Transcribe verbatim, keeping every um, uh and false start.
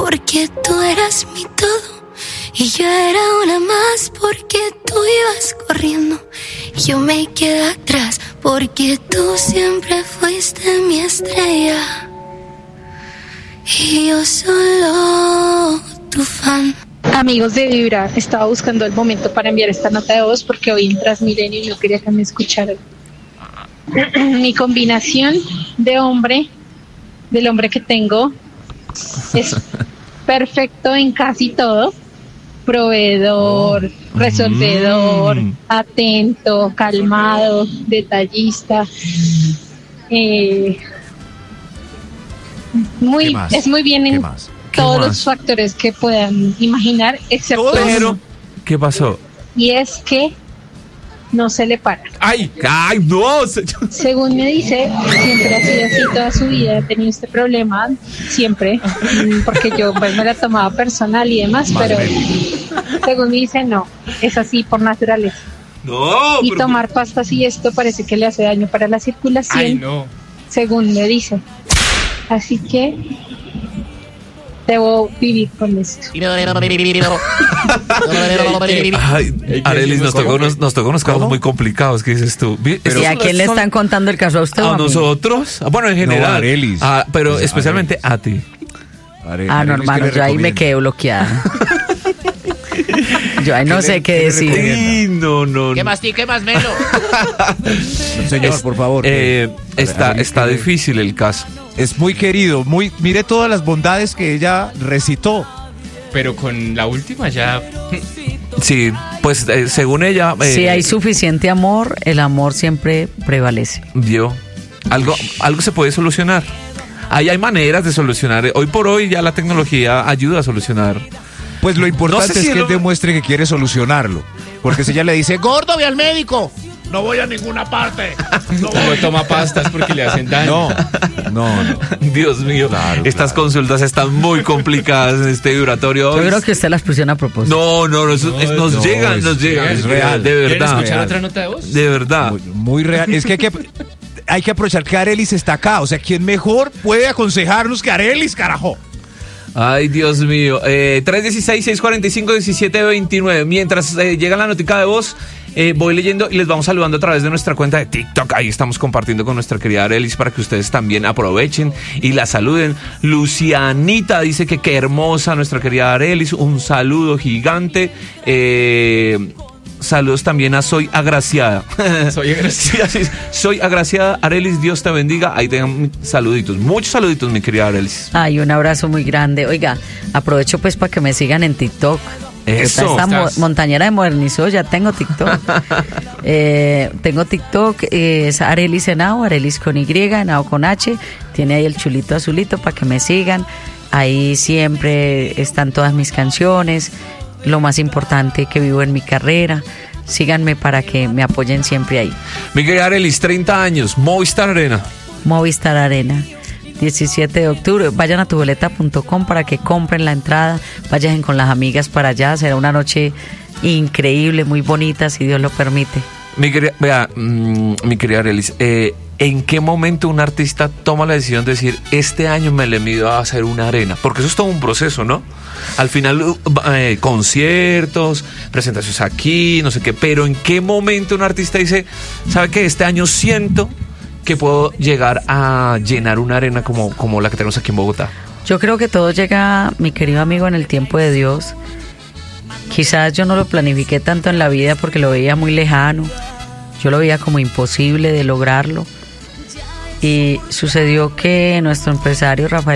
porque tú eras mi todo. Y yo era una más porque tú ibas corriendo. Y yo me quedé atrás porque tú siempre fuiste mi estrella. Y yo solo tu fan. Amigos de Vibra, estaba buscando el momento para enviar esta nota de voz porque hoy en Transmilenio y no quería que me escucharan. Mi combinación de hombre, del hombre que tengo, es perfecto en casi todo. Proveedor, oh. resolvedor, mm. atento, calmado, detallista. Eh, muy, es muy bien en todos los factores que puedan imaginar, excepto Pero, ¿qué pasó? Y es que no se le para. ¡Ay! ¡Ay, no! Según me dice, siempre ha sido así toda su vida, ha tenido este problema, siempre, porque yo pues me la tomaba personal y demás, Madre pero mía. Según me dice, no, es así por naturaleza. No. Y pero... tomar pastas y esto parece que le hace daño para la circulación. Ay, no. Según me dice. Así que debo vivir con esto. Ay, Arelis, nos tocó unos, nos tocó unos casos muy complicados. ¿Qué dices tú? Pero, ¿y a quién le son... están contando el caso? ¿A usted o a, a mí? nosotros? Bueno, en general. No, Arelis. Ah, pero pues especialmente Arelis. a ti. Are, ah, no, hermano, yo ahí me quedé bloqueada. Yo ahí no sé qué, qué decir. Sí, no, no, ¿Qué más, tío? ¿Qué más, Melo? Señor, es, por favor. Eh, eh, está Arelis, está que... difícil el caso. Es muy querido, muy mire todas las bondades que ella recitó. Pero con la última ya... Sí, pues eh, según ella... Eh, si hay suficiente amor, el amor siempre prevalece. Dio. Algo, algo se puede solucionar. Ahí hay maneras de solucionar. Hoy por hoy ya la tecnología ayuda a solucionar. Pues lo importante no sé si es que lo... él demuestre que quiere solucionarlo. Porque si ella le dice, gordo, ve al médico. No voy a ninguna parte. No voy a tomar pastas porque le hacen daño. No, no, no. Dios mío, claro, estas claro. consultas están muy complicadas en este vibratorio. Yo creo que usted las pusieron a propósito. No, no, no, no es, nos no, llegan, es, nos llegan. Es real. De verdad. ¿Quieren escuchar otra nota de voz? De verdad. Muy, muy real. Es que hay que... Hay que aprovechar que Arelis está acá. O sea, ¿quién mejor puede aconsejarnos que Arelis, carajo? Ay, Dios mío. Eh, tres uno seis, seis cuatro cinco, uno siete dos nueve. Mientras eh, llega la notica de voz, eh, voy leyendo y les vamos saludando a través de nuestra cuenta de TikTok. Ahí estamos compartiendo con nuestra querida Arelis para que ustedes también aprovechen y la saluden. Lucianita dice que qué hermosa nuestra querida Arelis. Un saludo gigante. Eh... Saludos también a Soy Agraciada. Soy Agraciada. Sí, soy Agraciada. Arelis, Dios te bendiga. Ahí tengan saluditos. Muchos saluditos, mi querida Arelis. Ay, un abrazo muy grande. Oiga, aprovecho pues para que me sigan en TikTok. Eso. Esta mo- montañera de modernizó, ya tengo TikTok. eh, tengo TikTok, eh, es Arelis Henao, Arelis con Y, Henao con H. Tiene ahí el chulito azulito para que me sigan. Ahí siempre están todas mis canciones. Lo más importante que vivo en mi carrera. Síganme para que me apoyen siempre ahí. Mi querida Arelis, treinta años, Movistar Arena. Movistar Arena, diecisiete de octubre. Vayan a tu boleta punto com para que compren la entrada. Vayan con las amigas para allá. Será una noche increíble, muy bonita, si Dios lo permite. Mi querida, vea, mmm, mi querida Arelis, eh, ¿en qué momento un artista toma la decisión de decir, este año me le mido a hacer una arena? Porque eso es todo un proceso, ¿no? Al final, eh, conciertos, presentaciones aquí, no sé qué, pero ¿en qué momento un artista dice, sabe que este año siento que puedo llegar a llenar una arena como, como la que tenemos aquí en Bogotá? Yo creo que todo llega, mi querido amigo, en el tiempo de Dios. Quizás yo no lo planifiqué tanto en la vida porque lo veía muy lejano. Yo lo veía como imposible de lograrlo. Y sucedió que nuestro empresario Rafael